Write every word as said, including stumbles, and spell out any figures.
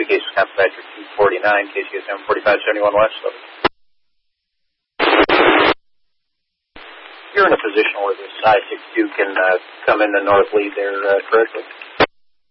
two cases Patrick two forty-nine, K C S M forty-five seventy-one West. So you're in a position where this I six two can uh, come in the north lead there uh, correctly.